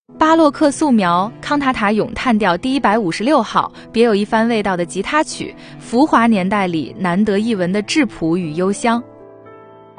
巴洛克素描，康塔塔咏叹调第156号，别有一番味道的吉他曲，浮华年代里难得一闻的质朴与幽香。